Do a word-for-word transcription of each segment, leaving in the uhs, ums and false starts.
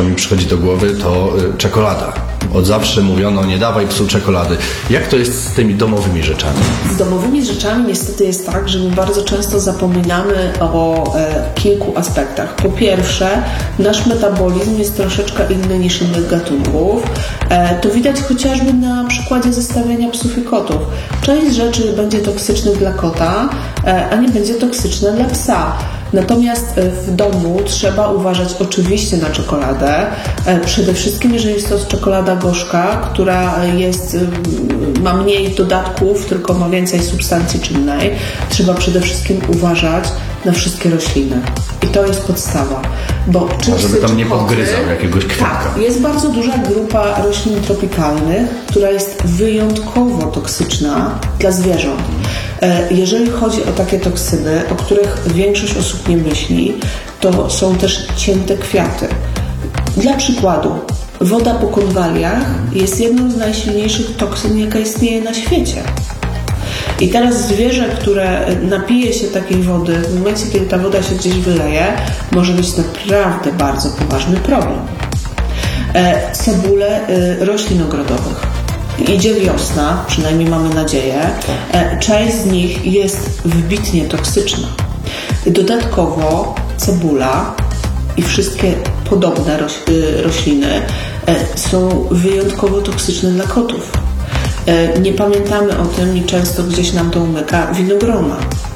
pierwsza mi przychodzi do głowy, to y, czekolada. Od zawsze mówiono, nie dawaj psu czekolady. Jak to jest z tymi domowymi rzeczami? Z domowymi rzeczami niestety jest tak, że my bardzo często zapominamy o e, kilku aspektach. Po pierwsze, nasz metabolizm jest troszeczkę inny niż innych gatunków. E, to widać chociażby na przykładzie zestawienia psów i kotów. Część rzeczy będzie toksycznych dla kota, e, a nie będzie toksyczna dla psa. Natomiast w domu trzeba uważać oczywiście na czekoladę. Przede wszystkim, jeżeli jest to czekolada gorzka, która jest, ma mniej dodatków, tylko ma więcej substancji czynnej, trzeba przede wszystkim uważać na wszystkie rośliny. I to jest podstawa. Bo A żeby tam nie podgryzał jakiegoś kwiatka. Tak, jest bardzo duża grupa roślin tropikalnych, która jest wyjątkowo toksyczna dla zwierząt. Jeżeli chodzi o takie toksyny, o których większość osób nie myśli, to są też cięte kwiaty. Dla przykładu, woda po konwaliach jest jedną z najsilniejszych toksyn, jaka istnieje na świecie. I teraz zwierzę, które napije się takiej wody, w momencie, kiedy ta woda się gdzieś wyleje, może być naprawdę bardzo poważny problem. E, cebule e, roślin ogrodowych. Idzie wiosna, przynajmniej mamy nadzieję, e, część z nich jest wybitnie toksyczna. Dodatkowo cebula i wszystkie podobne roś, e, rośliny e, są wyjątkowo toksyczne dla kotów. Nie pamiętamy o tym i często gdzieś nam to umyka winogrona.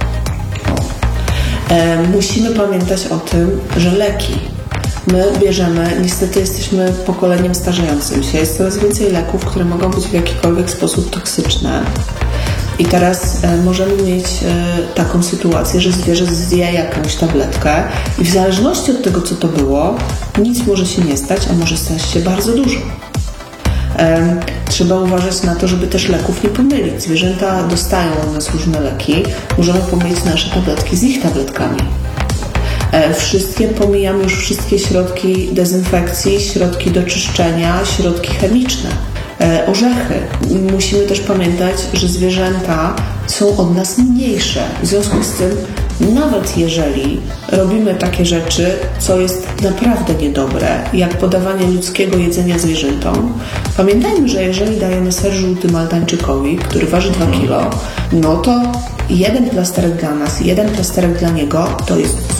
Musimy pamiętać o tym, że leki my bierzemy, niestety jesteśmy pokoleniem starzejącym się, jest coraz więcej leków, które mogą być w jakikolwiek sposób toksyczne. I teraz e, możemy mieć e, taką sytuację, że zwierzę zje jakąś tabletkę i w zależności od tego, co to było, nic może się nie stać, a może stać się bardzo dużo. Trzeba uważać na to, żeby też leków nie pomylić. Zwierzęta dostają od nas różne leki. Możemy pomylić nasze tabletki z ich tabletkami. Wszystkie, pomijamy już wszystkie środki dezynfekcji, środki do czyszczenia, środki chemiczne. Orzechy. Musimy też pamiętać, że zwierzęta są od nas mniejsze. W związku z tym, nawet jeżeli robimy takie rzeczy, co jest naprawdę niedobre, jak podawanie ludzkiego jedzenia zwierzętom, pamiętajmy, że jeżeli dajemy ser żółty maltańczykowi, który waży dwa kilo, no to jeden plasterek dla nas, jeden plasterek dla niego to jest